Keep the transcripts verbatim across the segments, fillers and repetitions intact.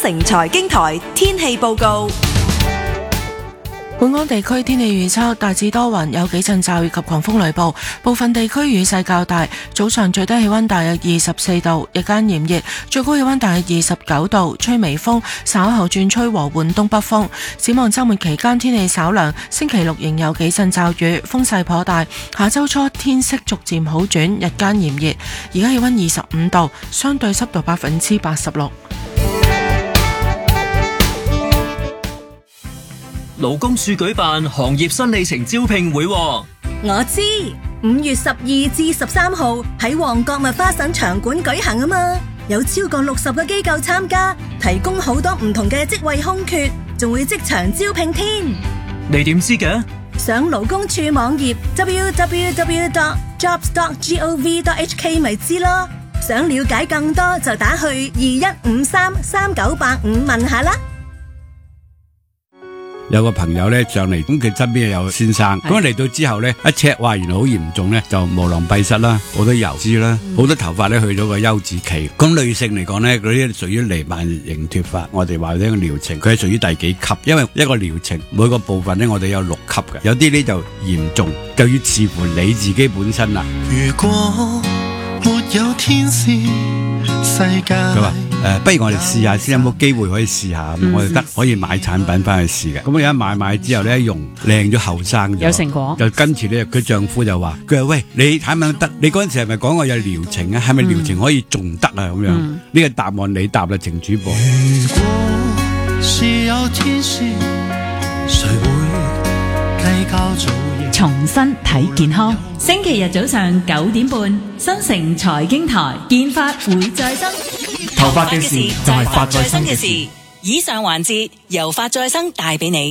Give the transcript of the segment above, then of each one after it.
城財經台天氣報告。 本港地區天氣預測大致多雲，有幾陣驟雨及狂風雷暴，部分地區雨勢較大。早上最低氣溫大約二十四度，日間炎熱，最高氣溫大約二十九度，吹微風，稍後轉吹和緩東北風。展望週末期間天氣稍涼，星期六仍有幾陣驟雨，風勢頗大。下週初天色逐漸好轉，日間炎熱。而家氣溫二十五度，相對濕度百分之八十六。 勞工處舉辦行業新里程招聘會， 我知五月十二至十三號喺旺角麥花臣場館舉行啊嘛，有超過六十個機構參加，提供好多唔同嘅職位空缺，仲會即場招聘添。 你點知嘅？ 上勞工處網頁 double-u double-u double-u dot jobs dot gov dot h k 咪知咯。想了解更多就打去二一五三三九八五問下啦。 有個朋友咧上嚟，咁佢身邊有先生，咁嚟到之後咧一 check，哇，原來好嚴重咧，就無囊閉塞啦，好多油脂啦，好、嗯、多頭髮咧去咗個休止期。咁女性嚟講咧，嗰啲屬於彌漫型脫髮，我哋話呢個療程，佢係屬於第幾級？因為一個療程每個部分咧，我哋有六級嘅，有啲呢就嚴重，就要視乎你自己本身啦。 如果沒有天使世界， 佢話誒，不如我哋試下先，有冇機會可以試下？嗯、我哋得可以買產品翻去試嘅。咁我而家買買之後咧，用靚咗後生咗， 有成果。就跟住咧，佢丈夫就話：佢話喂，你睇唔睇得？你嗰陣時係咪講過有療程啊？係咪療程可以仲得啊？咁樣呢、嗯、個答案你答啦，程主播。 如果是有天使，誰會計較早夜？ 重新睇健康，星期日早上九點半，新城財經台，健髮會再生。 頭髮嘅事就係髮再生嘅事。 以上環節由髮再生帶俾你。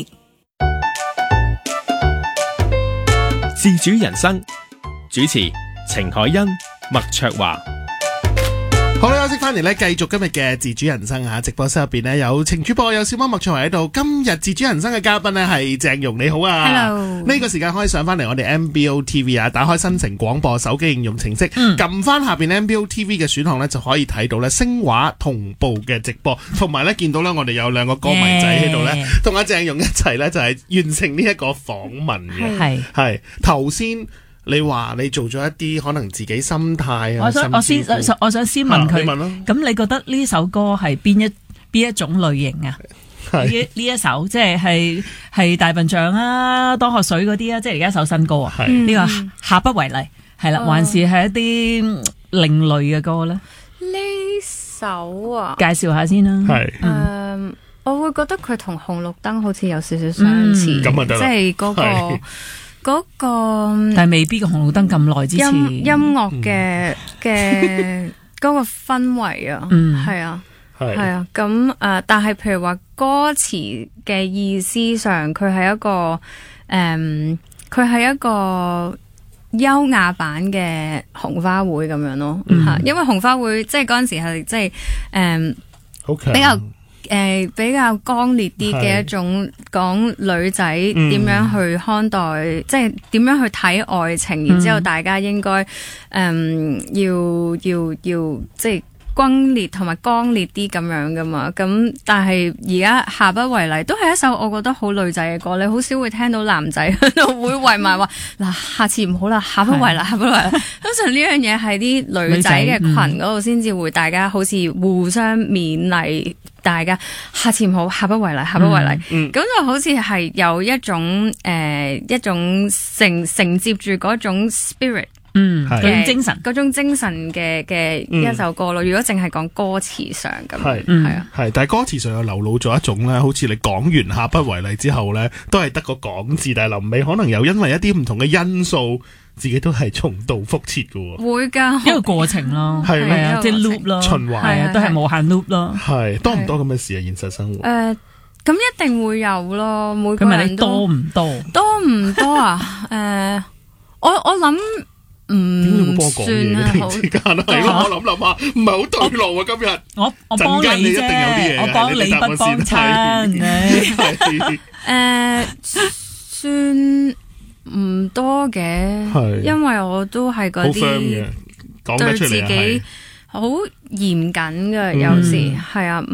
自主人生主持程海欣、麥卓華。 好啦，休息翻嚟咧，繼續今日嘅自主人生啊！直播室入邊咧有程主播，有小貓麥卓華喺度。今日自主人生嘅嘉賓咧係鄭融，你好啊 ！Hello， 呢個時間可以上翻嚟我哋 M B O T V 啊，打開新城廣播手機應用程式，撳翻、嗯、下邊 M B O T V 嘅選項咧，就可以睇到咧聲畫同步嘅直播，同埋咧見到咧我哋有兩個歌迷仔喺度咧，同阿鄭融一齊咧就係完成呢一個訪問嘅。係係頭先。你話你做咗一啲可能自己心態啊， 我想我先我想先問佢，咁、啊、你，你覺得呢首歌係邊一邊一種類型啊？呢呢一首即係係係大笨象啊，多喝水嗰啲啊，即係而家一首新歌啊？呢、呢個下不為例係啦，還是係一啲另類嘅歌咧？ 呢首啊， 介紹下先啦。 係誒、嗯，我會覺得佢同紅綠燈好似有少少相似，咁、嗯、即係嗰、嗰個。嗰、那個， 但係未必個紅綠燈咁耐之前， 音音樂嘅嘅嗰個氛圍啊，嗯，係啊，係啊，咁誒、呃，但係譬如話歌詞嘅意思上，佢係一個誒，佢、嗯、係一個優雅版嘅紅花會咁樣咯，吓、嗯，因為紅花會即係嗰陣時係即係誒，好、嗯、比較。誒、呃，比較剛烈啲嘅一種講女仔點樣去看待，嗯、即係點樣去睇愛情，然之後大家應該誒、嗯、要要要即係轟烈同埋剛烈啲咁樣噶嘛。咁但係而家下不為例，都係一首我覺得好女仔嘅歌。你好少會聽到男仔喺度會為埋話嗱，下次唔好啦，下不為例，下不為例。通常呢樣嘢係啲女仔嘅群嗰度先至會，大家好似互相勉勵。大家下次唔好，下不為例，下不為例。咁、嗯嗯、就好似係有一種誒、呃、一種承承接住嗰種 spirit，嗯，嗰種精神，嗰種精神嘅嘅一首歌咯。如果淨係講歌詞上咁，係係啊，係。但係歌詞上又流露咗一種咧，好似你講完下不為例之後咧，都係得個講字，但係臨尾可能又因為一啲唔同嘅因素。自己都係重蹈覆轍嘅喎，會㗎，一個過程咯，係啊，即係 loop 咯，循環啊，都係無限 loop 咯，係多唔多咁嘅事啊？現實生活誒，咁一定會有咯，每個人都多唔多？多唔多啊？誒，我我諗唔算啊，好之間係咯，我諗諗下，唔係好對路啊！今日我我幫你啫，我幫你不幫親，誒，算。唔多嘅，因為我都係嗰啲對自己好嚴謹嘅，有時係啊。